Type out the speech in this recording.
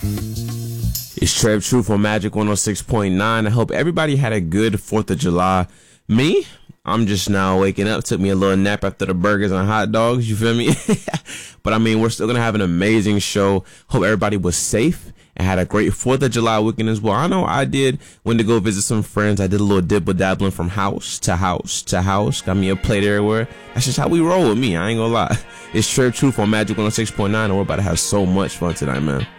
It's Trev Truth on Magic 106.9. I hope everybody had a good 4th of July. Me, I'm just now waking up. Took me a little nap after the burgers and hot dogs. You feel me? But I mean, we're still going to have an amazing show. Hope everybody was safe and had a great 4th of July weekend as well. I know I did. Went to go visit some friends. I did a little dibble-dabbling from house to house to house. Got me a plate everywhere. That's just how we roll with me. I ain't gonna lie. It's Trev Truth on Magic 106.9, and we're about to have so much fun tonight, man.